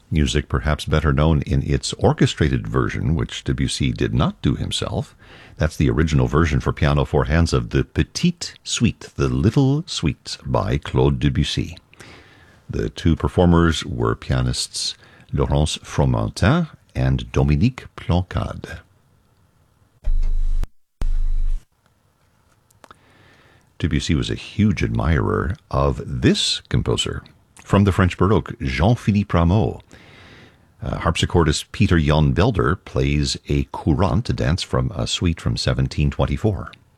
music perhaps better known in its orchestrated version, which Debussy did not do himself. That's the original version for piano four hands of the Petite Suite, the Little Suite by Claude Debussy. The two performers were pianists Laurence Fromentin and Dominique Plancade. Debussy was a huge admirer of this composer. From the French Baroque, Jean-Philippe Rameau. Harpsichordist Peter Jan Belder plays a courante, a dance from a suite from 1724.